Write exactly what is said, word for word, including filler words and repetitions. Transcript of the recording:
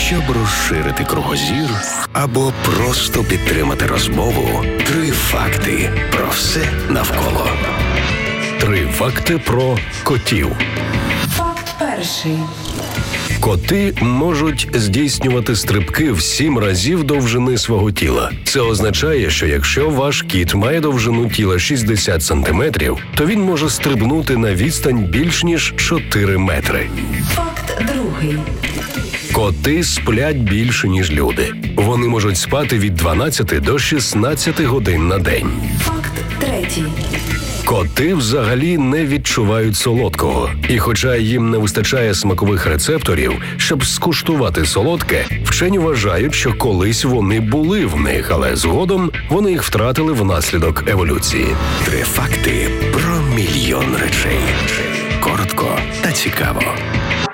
Щоб розширити кругозір або просто підтримати розмову, три факти про все навколо. Три факти про котів. Факт перший. Коти можуть здійснювати стрибки в сім разів довжини свого тіла. Це означає, що якщо ваш кіт має довжину тіла шістдесят сантиметрів, то він може стрибнути на відстань більш ніж чотири метри. Факт другий. Коти сплять більше, ніж люди. Вони можуть спати від дванадцяти до шістнадцяти годин на день. Факт третій. Коти взагалі не відчувають солодкого. І хоча їм не вистачає смакових рецепторів, щоб скуштувати солодке, вчені вважають, що колись вони були в них, але згодом вони їх втратили внаслідок еволюції. Три факти про мільйон речей. Коротко та цікаво.